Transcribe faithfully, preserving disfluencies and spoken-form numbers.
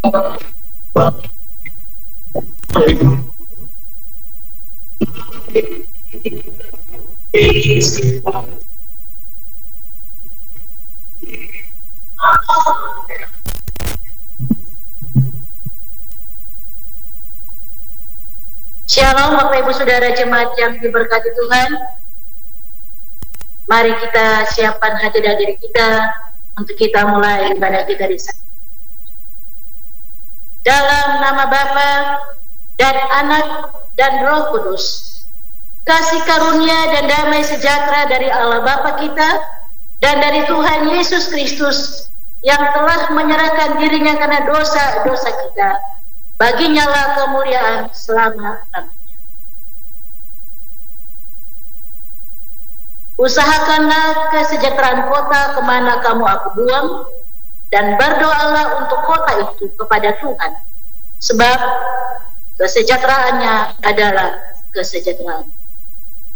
Shalom Bapak Ibu Saudara jemaat yang diberkati Tuhan. Mari kita siapkan hati dan diri kita untuk kita mulai ibadah kita di sana. Dalam nama Bapa dan Anak dan Roh Kudus, kasih karunia dan damai sejahtera dari Allah Bapa kita dan dari Tuhan Yesus Kristus yang telah menyerahkan dirinya karena dosa-dosa kita, baginya lah kemuliaan selama-lamanya. Usahakanlah kesejahteraan kota kemana kamu aku buang, dan berdoalah untuk kota itu kepada Tuhan, sebab kesejahteraannya adalah kesejahteraan.